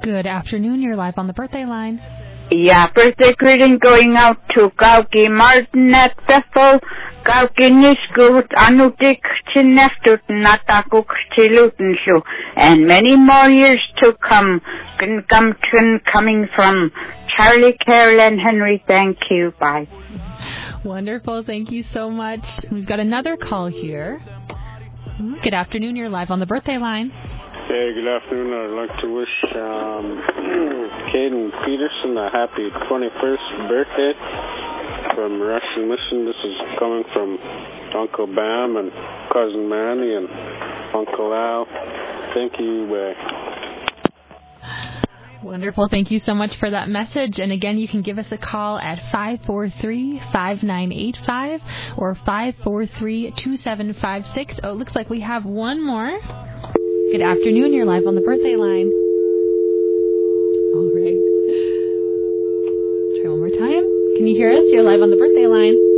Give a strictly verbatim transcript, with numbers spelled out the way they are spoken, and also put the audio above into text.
Good afternoon. You're live on the birthday line. Yeah, birthday greeting going out to Gauki Martin at Bethel, Gauki Niskut, Anudik, Chineftut, Natakuk, Chilutenshu, and many more years to come. Gumpton coming from Charlie, Carol, and Henry. Thank you. Bye. Wonderful. Thank you so much. We've got another call here. Good afternoon. You're live on the birthday line. Hey, good afternoon. I'd like to wish um, Caden Peterson a happy twenty-first birthday from Russian Mission. This is coming from Uncle Bam and Cousin Manny and Uncle Al. Thank you. Bye. Wonderful. Thank you so much for that message. And again, you can give us a call at five four three, five nine eight five or five four three, two seven five six. Oh, it looks like we have one more. Good afternoon. You're live on the birthday line. All right. Try one more time. Can you hear us? You're live on the birthday line.